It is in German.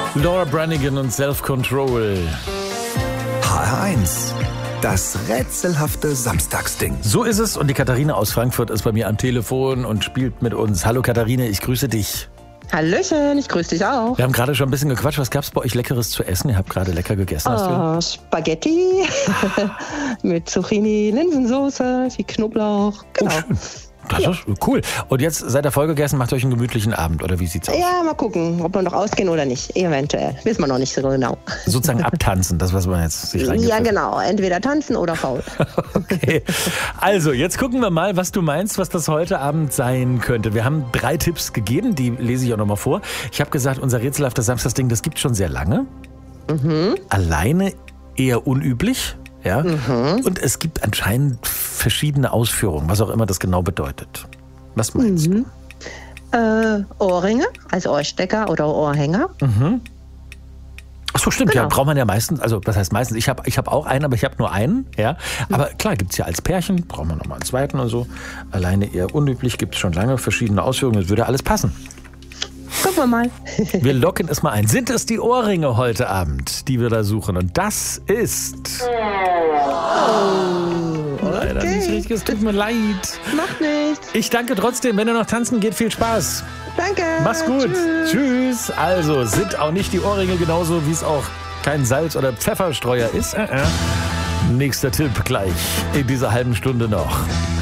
Laura Branigan und Self-Control. HR1, das rätselhafte Samstagsding. So ist es und die Katharina aus Frankfurt ist bei mir am Telefon und spielt mit uns. Hallo Katharina, ich grüße dich. Hallöchen, ich grüße dich auch. Wir haben gerade schon ein bisschen gequatscht. Was gab's bei euch Leckeres zu essen? Ihr habt gerade lecker gegessen. Spaghetti mit Zucchini-Linsensoße, viel Knoblauch. Genau. Oh, das ist cool. Und jetzt seid ihr vollgegessen, macht euch einen gemütlichen Abend, oder wie sieht's aus? Ja, mal gucken, ob wir noch ausgehen oder nicht. Eventuell. Wissen wir noch nicht so genau. Sozusagen abtanzen, das, was man jetzt sich reingepfiffen. Ja, genau. Entweder tanzen oder faul. Okay. Also, jetzt gucken wir mal, was du meinst, was das heute Abend sein könnte. Wir haben 3 Tipps gegeben, die lese ich auch nochmal vor. Ich habe gesagt, unser rätselhaftes Samstagsding, das gibt schon sehr lange. Alleine eher unüblich. Ja? Und es gibt anscheinend verschiedene Ausführungen, was auch immer das genau bedeutet. Was meinst du? Ohrringe als Ohrstecker oder Ohrhänger. Ach so, stimmt. Genau. Ja, braucht man ja meistens, also was heißt meistens, ich hab auch einen, aber ich habe nur einen. Ja. Aber klar, gibt's ja als Pärchen, braucht man nochmal einen zweiten und so. Alleine eher unüblich, gibt es schon lange verschiedene Ausführungen, das würde alles passen. Gucken wir mal. Wir locken es mal ein. Sind es die Ohrringe heute Abend, die wir da suchen? Und das ist... Leider nicht richtig, es tut mir leid. Macht nichts. Ich danke trotzdem, wenn ihr noch tanzen geht, viel Spaß. Danke. Mach's gut. Tschüss. Tschüss. Also, sind auch nicht die Ohrringe genauso, wie es auch kein Salz- oder Pfefferstreuer ist? Nächster Tipp gleich in dieser halben Stunde noch.